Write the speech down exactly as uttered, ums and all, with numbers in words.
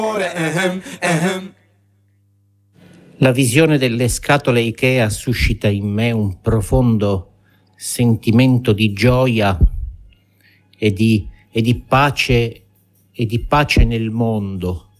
La visione delle scatole Ikea suscita in me un profondo sentimento di gioia e di, e di pace e di pace nel mondo.